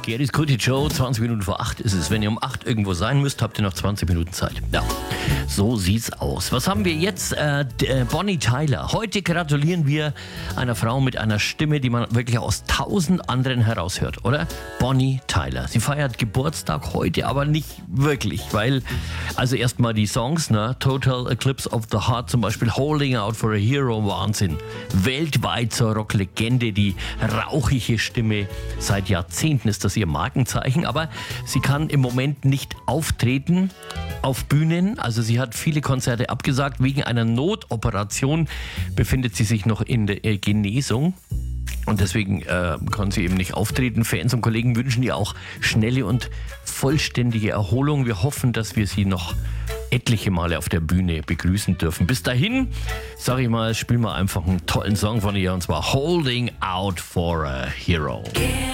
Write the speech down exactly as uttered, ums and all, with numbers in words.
Gerry's Goodie Show, zwanzig Minuten vor acht ist es. Wenn ihr um acht irgendwo sein müsst, habt ihr noch zwanzig Minuten Zeit. Ja, so sieht's aus. Was haben wir jetzt? Äh, Bonnie Tyler. Heute gratulieren wir einer Frau mit einer Stimme, die man wirklich aus tausend anderen heraushört, oder? Bonnie Tyler. Sie feiert Geburtstag heute, aber nicht wirklich, weil, also erstmal die Songs, ne? Total Eclipse of the Heart zum Beispiel, Holding Out for a Hero, Wahnsinn. Weltweit zur Rocklegende, die rauchige Stimme. Seit Jahrzehnten ist das ihr Markenzeichen, aber sie kann im Moment nicht auftreten auf Bühnen. Also sie hat viele Konzerte abgesagt. Wegen einer Notoperation befindet sie sich noch in der Genesung. Und deswegen äh, kann sie eben nicht auftreten. Fans und Kollegen wünschen ihr auch schnelle und vollständige Erholung. Wir hoffen, dass wir sie noch etliche Male auf der Bühne begrüßen dürfen. Bis dahin, sag ich mal, spielen wir einfach einen tollen Song von ihr, und zwar Holding Out for a Hero.